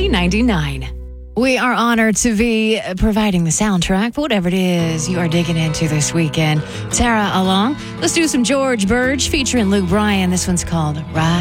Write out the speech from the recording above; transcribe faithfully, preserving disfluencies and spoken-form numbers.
nineteen ninety-nine. We are honored to be providing the soundtrack for whatever it is you are digging into this weekend. Tara along. Let's do some George Burge featuring Luke Bryan. This one's called Ride.